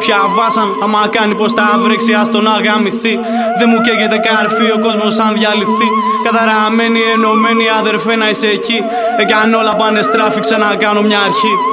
πια βάσαν. Άμα κάνει πως τα βρέξει, ας τον αγαμηθεί. Δεν μου καίγεται καρφί, ο κόσμος αν διαλυθεί. Καταραμένοι, ενωμένοι, αδερφέ να είσαι εκεί. Κι αν όλα πάνε στράφη, ξανακάνω μια αρχή.